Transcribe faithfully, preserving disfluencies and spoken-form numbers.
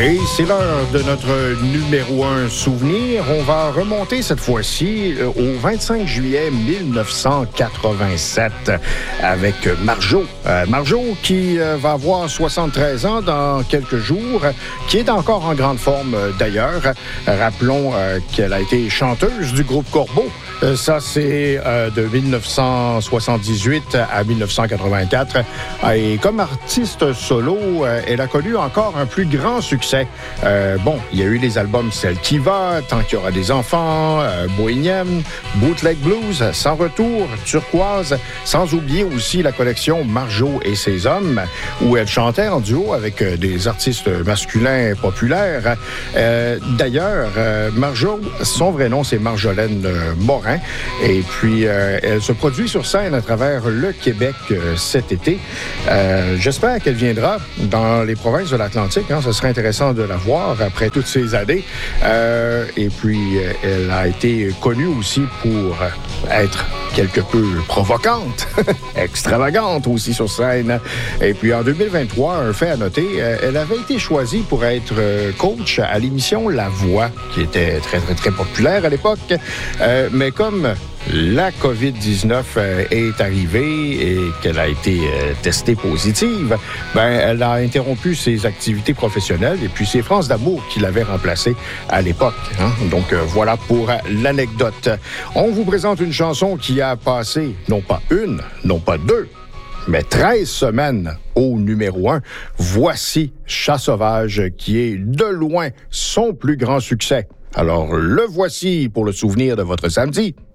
Et c'est l'heure de notre numéro un souvenir. On va remonter cette fois-ci au vingt-cinq juillet mille neuf cent quatre-vingt-sept avec Marjo. Euh, Marjo qui euh, va avoir soixante-treize ans dans quelques jours, qui est encore en grande forme euh, d'ailleurs. Rappelons euh, qu'elle a été chanteuse du groupe Corbeau. Euh, ça, c'est euh, de mille neuf cent soixante-dix-huit à mille neuf cent quatre-vingt-quatre. Et comme artiste solo, euh, elle a connu encore un plus grand succès. Euh, bon, il y a eu les albums Celle qui va, Tant qu'il y aura des enfants, euh, Bohémienne, Bootleg Blues, Sans retour, Turquoise, sans oublier aussi la collection Marjo et ses hommes, où elle chantait en duo avec euh, des artistes masculins populaires. Euh, d'ailleurs, euh, Marjo, son vrai nom, c'est Marjolaine euh, Morin. Et puis, euh, elle se produit sur scène à travers le Québec euh, cet été. Euh, j'espère qu'elle viendra dans les provinces de l'Atlantique. Hein. Ce serait intéressant de la voir après toutes ces années. Euh, et puis, euh, elle a été connue aussi pour être quelque peu provocante, extravagante aussi sur scène. Et puis, en deux mille vingt-trois, un fait à noter, euh, elle avait été choisie pour être euh, coach à l'émission La Voix, qui était très, très, très populaire à l'époque. Euh, mais comme la covid dix-neuf euh, est arrivée et qu'elle a été euh, testée positive, ben, elle a interrompu ses activités professionnelles et puis c'est France d'Amour qui l'avait remplacée à l'époque. Hein? Donc, euh, voilà pour l'anecdote. On vous présente une chanson qui a passé, non pas une, non pas deux, mais treize semaines au numéro un. Voici Chat sauvage, qui est de loin son plus grand succès. Alors, le voici pour le souvenir de votre samedi.